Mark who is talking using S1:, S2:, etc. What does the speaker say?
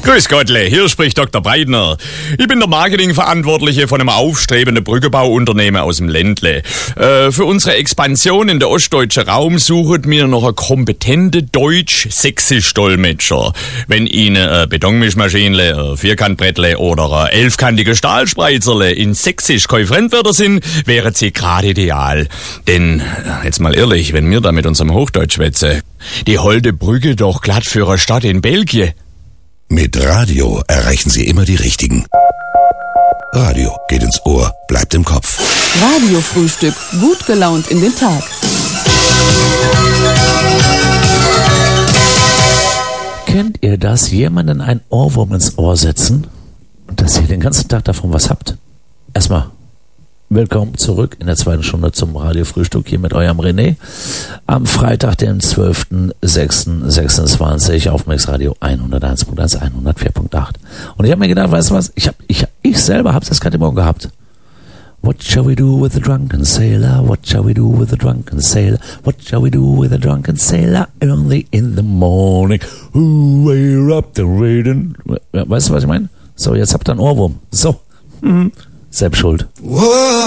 S1: Grüß Gottle, hier spricht Dr. Breitner. Ich bin der Marketingverantwortliche von einem aufstrebenden Brückenbauunternehmen aus dem Ländle. Für unsere Expansion in der ostdeutschen Raum suchen wir noch einen kompetenten Deutsch-Sächsisch-Dolmetscher. Wenn Ihnen eine Betonmischmaschine, ein Vierkantbrettle oder ein elfkantige Stahlspreizerle in Sächsisch kein Fremdwörter sind, wären sie gerade ideal. Denn, jetzt mal ehrlich, wenn wir da mit unserem Hochdeutsch schwätzen, die holde Brücke doch glatt für eine Stadt in Belgien.
S2: Mit Radio erreichen Sie immer die Richtigen. Radio geht ins Ohr, bleibt im Kopf.
S3: Radiofrühstück, gut gelaunt in den Tag.
S4: Kennt ihr das? Jemanden ein Ohrwurm ins Ohr setzen und dass ihr den ganzen Tag davon was habt? Erstmal willkommen zurück in der zweiten Stunde zum Radiofrühstück hier mit eurem René. Am Freitag, den 12.06.26 auf Mixradio 101.1, 104.8. Und ich habe mir gedacht, weißt du was? Ich selber habe es das gerade morgen gehabt. What shall we do with the drunken sailor? What shall we do with the drunken sailor? What shall we do with the drunken sailor? Early in the morning. We're up the raiden. Weißt du, was ich meine? So, jetzt habt ihr einen Ohrwurm. So. Selbst schuld.